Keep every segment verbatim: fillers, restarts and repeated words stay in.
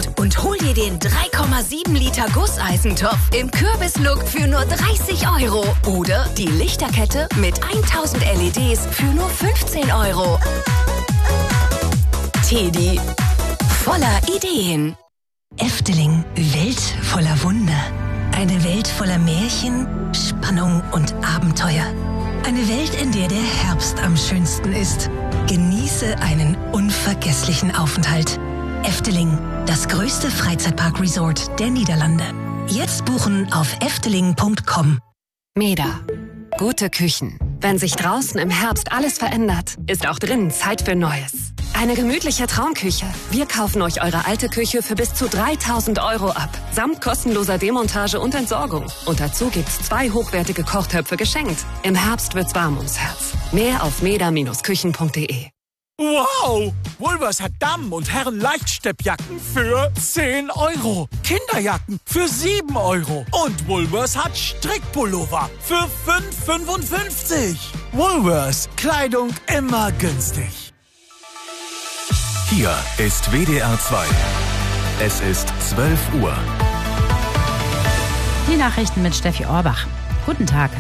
Resort und hol dir den drei Komma sieben Liter Gusseisentopf im Kürbislook für nur dreißig Euro. Oder die Lichterkette mit tausend L E Ds für nur fünfzehn Euro. Teddy, voller Ideen. Efteling, Welt voller Wunder. Eine Welt voller Märchen, Spannung und Abenteuer. Eine Welt, in der der Herbst am schönsten ist. Genieße einen unvergesslichen Aufenthalt. Efteling, das größte Freizeitpark-Resort der Niederlande. Jetzt buchen auf efteling punkt com. Meda. Gute Küchen. Wenn sich draußen im Herbst alles verändert, ist auch drinnen Zeit für Neues. Eine gemütliche Traumküche. Wir kaufen euch eure alte Küche für bis zu dreitausend Euro ab. Samt kostenloser Demontage und Entsorgung. Und dazu gibt's zwei hochwertige Kochtöpfe geschenkt. Im Herbst wird's warm ums Herz. Mehr auf meda Bindestrich küchen punkt de. Wow! Woolworths hat Damen- und Herren-Leichtsteppjacken für zehn Euro. Kinderjacken für sieben Euro. Und Woolworths hat Strickpullover für fünf Euro fünfundfünfzig. Woolworths. Kleidung immer günstig. Hier ist W D R zwei. Es ist zwölf Uhr. Die Nachrichten mit Steffi Orbach. Guten Tag.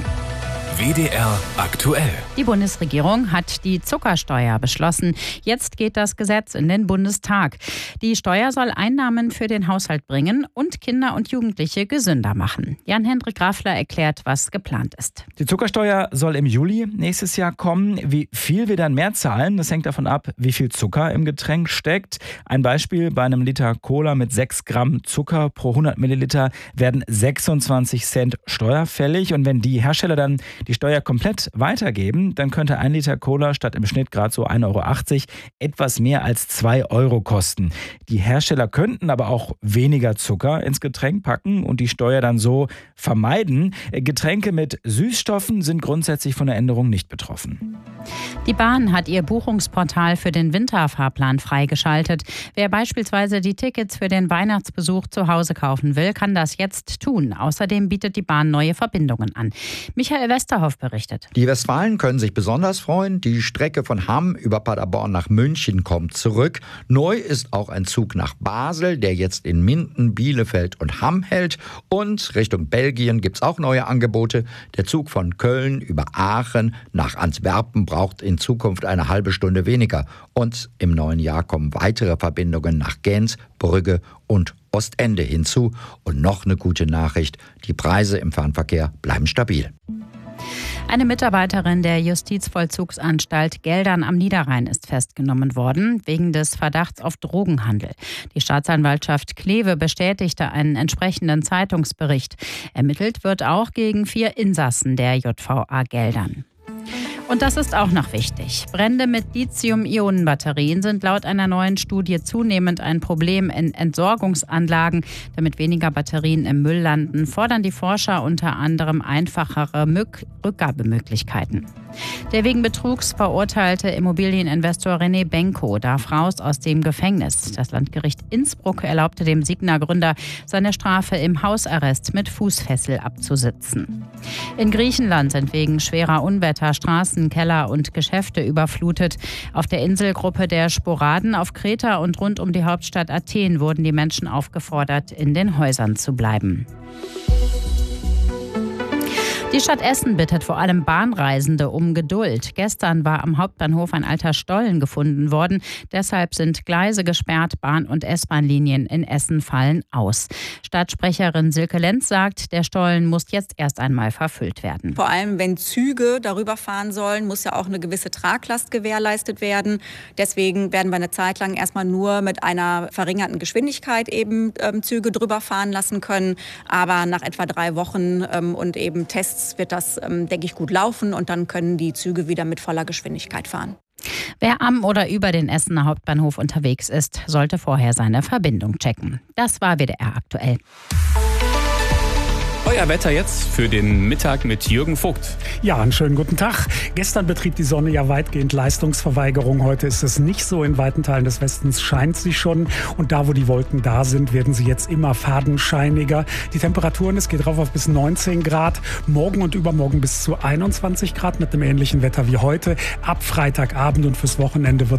W D R aktuell. Die Bundesregierung hat die Zuckersteuer beschlossen. Jetzt geht das Gesetz in den Bundestag. Die Steuer soll Einnahmen für den Haushalt bringen und Kinder und Jugendliche gesünder machen. Jan-Hendrik Graffler erklärt, was geplant ist. Die Zuckersteuer soll im Juli nächstes Jahr kommen. Wie viel wir dann mehr zahlen, das hängt davon ab, wie viel Zucker im Getränk steckt. Ein Beispiel: Bei einem Liter Cola mit sechs Gramm Zucker pro hundert Milliliter werden sechsundzwanzig Cent steuerfällig. Und wenn die Hersteller dann die Steuer komplett weitergeben, dann könnte ein Liter Cola statt im Schnitt gerade so ein Euro achtzig etwas mehr als zwei Euro kosten. Die Hersteller könnten aber auch weniger Zucker ins Getränk packen und die Steuer dann so vermeiden. Getränke mit Süßstoffen sind grundsätzlich von der Änderung nicht betroffen. Die Bahn hat ihr Buchungsportal für den Winterfahrplan freigeschaltet. Wer beispielsweise die Tickets für den Weihnachtsbesuch zu Hause kaufen will, kann das jetzt tun. Außerdem bietet die Bahn neue Verbindungen an. Michael Westerhoff berichtet. Die Westfalen können sich besonders freuen. Die Strecke von Hamm über Paderborn nach München kommt zurück. Neu ist auch ein Zug nach Basel, der jetzt in Minden, Bielefeld und Hamm hält. Und Richtung Belgien gibt es auch neue Angebote. Der Zug von Köln über Aachen nach Antwerpen braucht in Zukunft eine halbe Stunde weniger. Und im neuen Jahr kommen weitere Verbindungen nach Gent, Brügge und Ostende hinzu. Und noch eine gute Nachricht: Die Preise im Fernverkehr bleiben stabil. Eine Mitarbeiterin der Justizvollzugsanstalt Geldern am Niederrhein ist festgenommen worden, wegen des Verdachts auf Drogenhandel. Die Staatsanwaltschaft Kleve bestätigte einen entsprechenden Zeitungsbericht. Ermittelt wird auch gegen vier Insassen der J V A Geldern. Und das ist auch noch wichtig. Brände mit Lithium-Ionen-Batterien sind laut einer neuen Studie zunehmend ein Problem in Entsorgungsanlagen. Damit weniger Batterien im Müll landen, fordern die Forscher unter anderem einfachere Mück- Rückgabemöglichkeiten. Der wegen Betrugs verurteilte Immobilieninvestor René Benko darf raus aus dem Gefängnis. Das Landgericht Innsbruck erlaubte dem Signa-Gründer, seine Strafe im Hausarrest mit Fußfessel abzusitzen. In Griechenland sind wegen schwerer Unwetter Straßen, Keller und Geschäfte überflutet. Auf der Inselgruppe der Sporaden auf Kreta und rund um die Hauptstadt Athen wurden die Menschen aufgefordert, in den Häusern zu bleiben. Die Stadt Essen bittet vor allem Bahnreisende um Geduld. Gestern war am Hauptbahnhof ein alter Stollen gefunden worden. Deshalb sind Gleise gesperrt, Bahn- und S-Bahn-Linien in Essen fallen aus. Stadtsprecherin Silke Lenz sagt, der Stollen muss jetzt erst einmal verfüllt werden. Vor allem, wenn Züge darüber fahren sollen, muss ja auch eine gewisse Traglast gewährleistet werden. Deswegen werden wir eine Zeit lang erstmal nur mit einer verringerten Geschwindigkeit eben ähm, Züge drüber fahren lassen können. Aber nach etwa drei Wochen ähm, und eben Tests wird das, ähm, denke ich, gut laufen und dann können die Züge wieder mit voller Geschwindigkeit fahren. Wer am oder über den Essener Hauptbahnhof unterwegs ist, sollte vorher seine Verbindung checken. Das war W D R aktuell. Euer Wetter jetzt für den Mittag mit Jürgen Vogt. Ja, einen schönen guten Tag. Gestern betrieb die Sonne ja weitgehend Leistungsverweigerung. Heute ist es nicht so. In weiten Teilen des Westens scheint sie schon. Und da, wo die Wolken da sind, werden sie jetzt immer fadenscheiniger. Die Temperaturen, es geht rauf auf bis neunzehn Grad. Morgen und übermorgen bis zu einundzwanzig Grad mit einem ähnlichen Wetter wie heute. Ab Freitagabend und fürs Wochenende wird